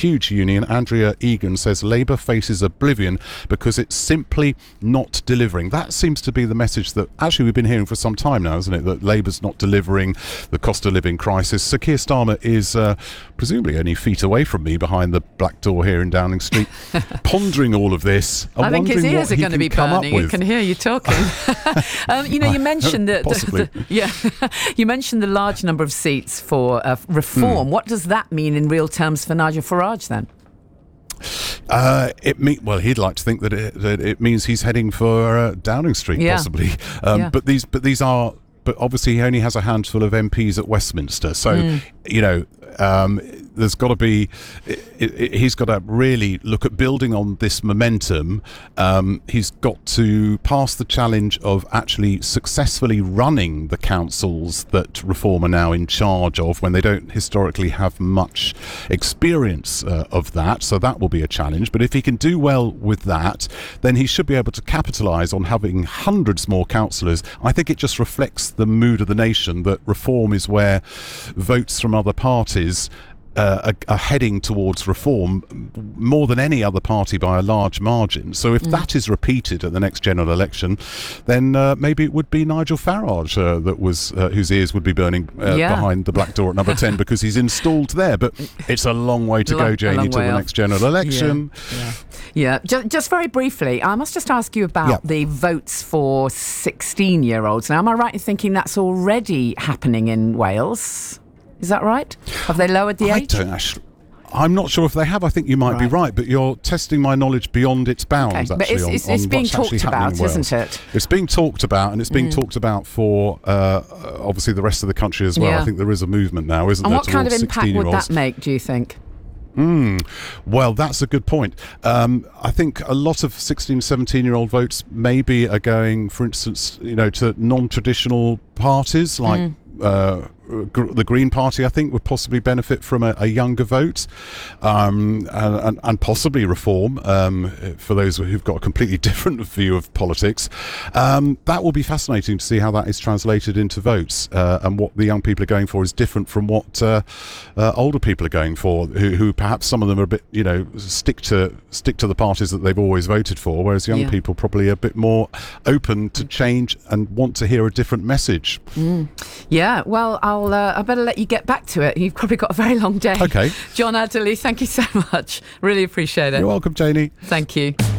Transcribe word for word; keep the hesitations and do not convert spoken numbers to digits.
huge union. Andrea Egan says Labour faces oblivion because it's simply not delivering. That seems to be the message that actually we've been hearing for some time now, isn't it? That Labour's not delivering, the cost of living crisis. Sir Keir Starmer is uh, presumably only feet away from me behind the black door here in Downing Street, pondering all of this. I think his ears are going to be burning. You can hear you talking. um, you know, you mentioned that. Possibly. The, yeah, you mentioned the large number of seats for uh, reform. Mm. What does that mean in real terms for Nigel Farage then? Uh, it mean well, he'd like to think that it, that it means he's heading for uh, Downing Street, yeah. possibly. Um, yeah. But these, but these are. But obviously, he only has a handful of M Ps at Westminster, so mm. you know. Um, there's got to be it, it, he's got to really look at building on this momentum. Um, he's got to pass the challenge of actually successfully running the councils that Reform are now in charge of, when they don't historically have much experience uh, of that, so that will be a challenge. But if he can do well with that, then he should be able to capitalise on having hundreds more councillors. I think it just reflects the mood of the nation that Reform is where votes from other parties Uh, are, are heading towards Reform more than any other party by a large margin. So if mm. that is repeated at the next general election, then uh, maybe it would be Nigel Farage uh, that was uh, whose ears would be burning uh, yeah. behind the black door at number ten because he's installed there. But it's a long way to long, go, Janie, to the off. next general election. Yeah, yeah. yeah. Just, just very briefly, I must just ask you about yeah. the votes for sixteen-year-olds. Now, am I right in thinking that's already happening in Wales? Is that right? Have they lowered the I age? Don't actually, I'm not sure if they have. I think you might right. be right, but you're testing my knowledge beyond its bounds, okay. actually. But it's, on, it's, on it's being what's talked about, isn't it? It's being talked about, and it's being mm. talked about for, uh, obviously, the rest of the country as well. Yeah. I think there is a movement now, isn't and there? And what kind of impact would that make, do you think? Mm. Well, that's a good point. Um, I think a lot of sixteen, seventeen-year-old votes maybe are going, for instance, you know, to non-traditional parties like mm. uh, gr- the Green Party. I think would possibly benefit from a, a younger vote, um, and, and, and possibly Reform um, for those who've got a completely different view of politics. Um, that will be fascinating to see how that is translated into votes, uh, and what the young people are going for is different from what uh, uh, older people are going for, who, who perhaps some of them are a bit, you know, stick to stick to the parties that they've always voted for, whereas young yeah. people probably are a bit more open to change and want to hear a different message. Mm. Yeah, well, I'll uh, I better let you get back to it. You've probably got a very long day. Okay. John Adderley, thank you so much. Really appreciate it. You're welcome, Janie. Thank you.